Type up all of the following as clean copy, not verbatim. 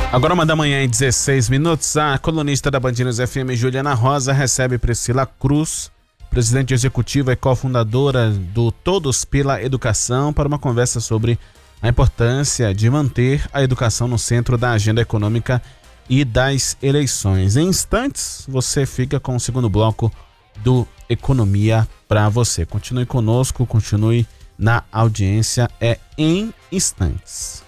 Agora 1h16, a colunista da Band News FM, Juliana Rosa, recebe Priscila Cruz, presidente executiva e cofundadora do Todos pela Educação, para uma conversa sobre a importância de manter a educação no centro da agenda econômica e das eleições. Em instantes, você fica com o segundo bloco do Economia para você. Continue conosco, continue na audiência, é em instantes.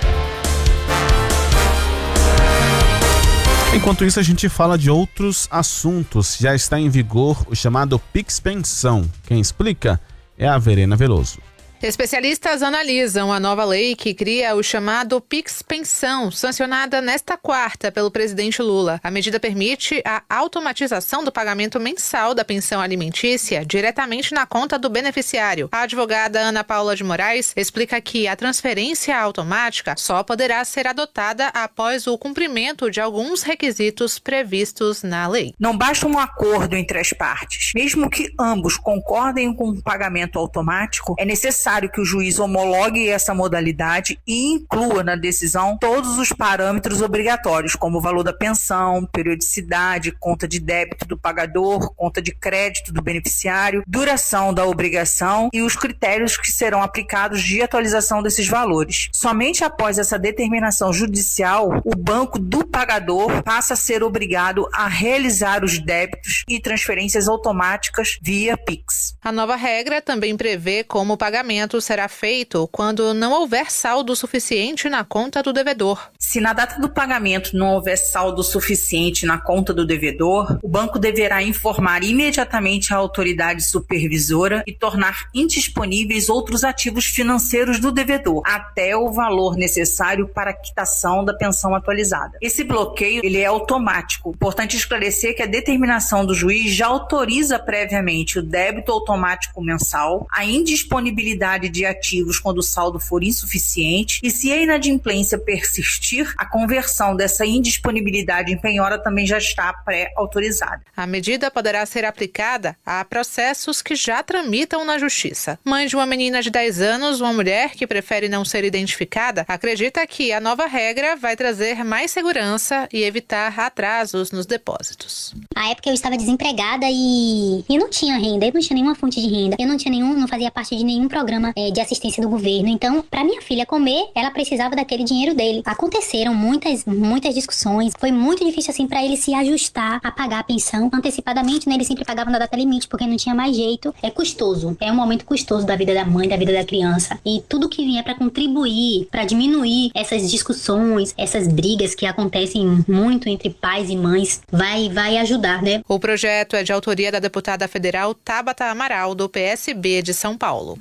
Enquanto isso, a gente fala de outros assuntos. Já está em vigor o chamado Pix Pensão. Quem explica é a Verena Veloso. Especialistas analisam a nova lei que cria o chamado Pix Pensão, sancionada nesta quarta pelo presidente Lula. A medida permite a automatização do pagamento mensal da pensão alimentícia diretamente na conta do beneficiário. A advogada Ana Paula de Moraes explica que a transferência automática só poderá ser adotada após o cumprimento de alguns requisitos previstos na lei. Não basta um acordo entre as partes. Mesmo que ambos concordem com o pagamento automático, é necessário que o juiz homologue essa modalidade e inclua na decisão todos os parâmetros obrigatórios, como o valor da pensão, periodicidade, conta de débito do pagador, conta de crédito do beneficiário, duração da obrigação e os critérios que serão aplicados de atualização desses valores. Somente após essa determinação judicial, o banco do pagador passa a ser obrigado a realizar os débitos e transferências automáticas via Pix. A nova regra também prevê como o pagamento será feito quando não houver saldo suficiente na conta do devedor. Se na data do pagamento não houver saldo suficiente na conta do devedor, o banco deverá informar imediatamente a autoridade supervisora e tornar indisponíveis outros ativos financeiros do devedor, até o valor necessário para a quitação da pensão atualizada. Esse bloqueio ele é automático. Importante esclarecer que a determinação do juiz já autoriza previamente o débito automático mensal, a indisponibilidade de ativos quando o saldo for insuficiente e, se a inadimplência persistir, a conversão dessa indisponibilidade em penhora também já está pré-autorizada. A medida poderá ser aplicada a processos que já tramitam na Justiça. Mãe de uma menina de 10 anos, uma mulher que prefere não ser identificada, acredita que a nova regra vai trazer mais segurança e evitar atrasos nos depósitos. Na época eu estava desempregada e não tinha renda, eu não tinha nenhuma fonte de renda, eu não fazia parte de nenhum programa de assistência do governo. Então, para minha filha comer, ela precisava daquele dinheiro dele. Aconteceram muitas discussões. Foi muito difícil assim para ele se ajustar a pagar a pensão antecipadamente, né? Ele sempre pagava na data limite porque não tinha mais jeito. É custoso. É um momento custoso da vida da mãe, da vida da criança. E tudo que vier para contribuir, para diminuir essas discussões, essas brigas que acontecem muito entre pais e mães, vai ajudar, né? O projeto é de autoria da deputada federal Tabata Amaral, do PSB de São Paulo.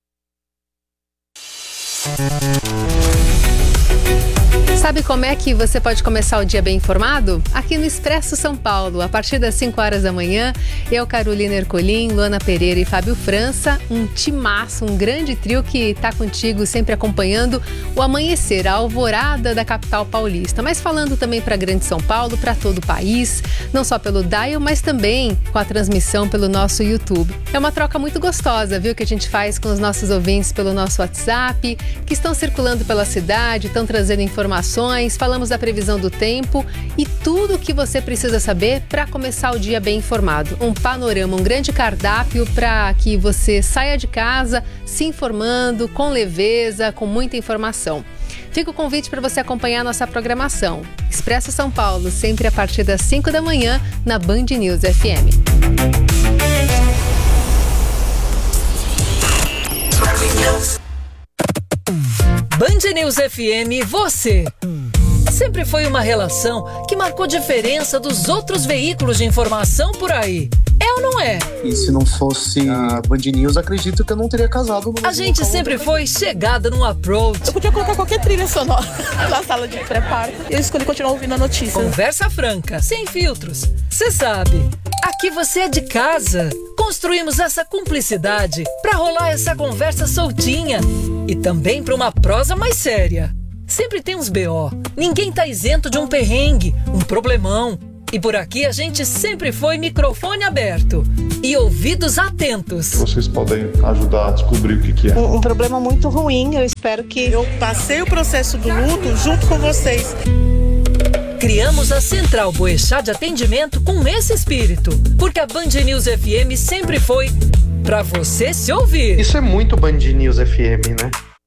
Sabe como é que você pode começar o dia bem informado? Aqui no Expresso São Paulo, a partir das 5 horas da manhã, eu, Carolina Ercolim, Luana Pereira e Fábio França, um timaço, um grande trio que está contigo sempre acompanhando o amanhecer, a alvorada da capital paulista, mas falando também para Grande São Paulo, para todo o país, não só pelo dial, mas também com a transmissão pelo nosso YouTube. É uma troca muito gostosa, viu, que a gente faz com os nossos ouvintes pelo nosso WhatsApp, que estão circulando pela cidade, estão trazendo informações, falamos da previsão do tempo e tudo o que você precisa saber para começar o dia bem informado. Um panorama, um grande cardápio para que você saia de casa se informando com leveza, com muita informação. Fica o convite para você acompanhar a nossa programação. Expresso São Paulo, sempre a partir das 5 da manhã na Band News FM. Band News FM, você. Sempre foi uma relação que marcou diferença dos outros veículos de informação por aí. É ou não é? E se não fosse a Band News, acredito que eu não teria casado. A gente sempre foi chegada no approach. Eu podia colocar qualquer trilha sonora na sala de preparo. Eu escolhi continuar ouvindo a notícia. Conversa franca, sem filtros. Você sabe, aqui você é de casa. Construímos essa cumplicidade pra rolar essa conversa soltinha. E também pra uma prosa mais séria. Sempre tem uns BO. Ninguém tá isento de um perrengue, um problemão. E por aqui a gente sempre foi microfone aberto e ouvidos atentos. Vocês podem ajudar a descobrir o que é. Um problema muito ruim, eu espero que... Eu passei o processo do luto junto com vocês. Criamos a Central Boechat de atendimento com esse espírito, porque a Band News FM sempre foi pra você se ouvir. Isso é muito Band News FM, né?